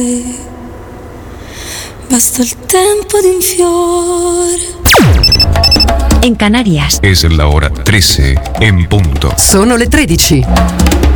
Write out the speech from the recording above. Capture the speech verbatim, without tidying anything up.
Basta il tempo di un fiore. En Canarias es la hora trece en punto. Sono le tredici.